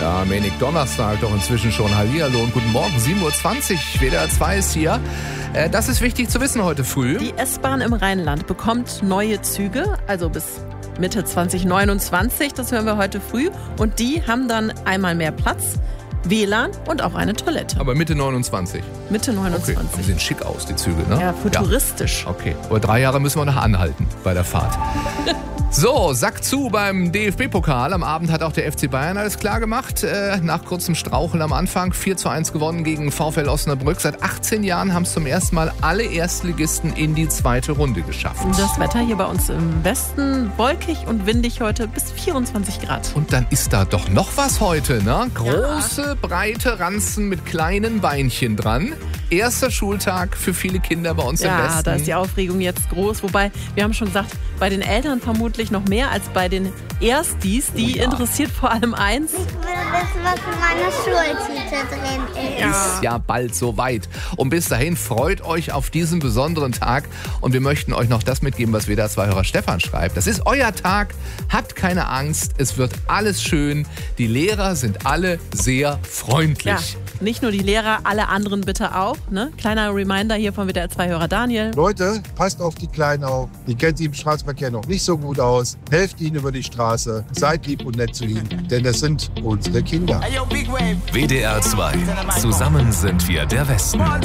Ja, Menig Donnerstag doch inzwischen schon. Hallihallo und guten Morgen, 7.20 Uhr, WDR 2 ist hier. Das ist wichtig zu wissen heute früh. Die S-Bahn im Rheinland bekommt neue Züge, also bis Mitte 2029, das hören wir heute früh. Und die haben dann einmal mehr Platz, WLAN und auch eine Toilette. Aber Mitte 29. Mitte 29. Okay, die sehen schick aus, die Züge, ne? Ja, futuristisch. Ja. Okay, aber 3 Jahre müssen wir noch anhalten bei der Fahrt. So, Sack zu beim DFB-Pokal. Am Abend hat auch der FC Bayern alles klar gemacht. Nach kurzem Straucheln am Anfang 4:1 gewonnen gegen VfL Osnabrück. Seit 18 Jahren haben es zum ersten Mal alle Erstligisten in die zweite Runde geschafft. Das Wetter hier bei uns im Westen wolkig und windig heute bis 24 Grad. Und dann ist da doch noch was heute, ne? Große, breite Ranzen mit kleinen Beinchen dran. Erster Schultag für viele Kinder bei uns im Westen. Ja, da ist die Aufregung jetzt groß. Wobei, wir haben schon gesagt, bei den Eltern vermutlich noch mehr als bei den Erstis. Die interessiert vor allem eins. Ich will wissen, was in meiner Schultüte drin ist. Ist ja bald soweit. Und bis dahin freut euch auf diesen besonderen Tag. Und wir möchten euch noch das mitgeben, was WDR 2-Hörer Stefan schreibt. Das ist euer Tag. Habt keine Angst. Es wird alles schön. Die Lehrer sind alle sehr freundlich. Ja, nicht nur die Lehrer, alle anderen bitte auch. Ne? Kleiner Reminder hier von WDR 2-Hörer Daniel. Leute, passt auf die Kleinen auf. Die kennt sie im Straßenverkehr noch nicht so gut aus. Helft ihnen über die Straße. Seid lieb und nett zu ihnen. Denn das sind unsere Kinder. WDR 2. Zusammen sind wir der Westen.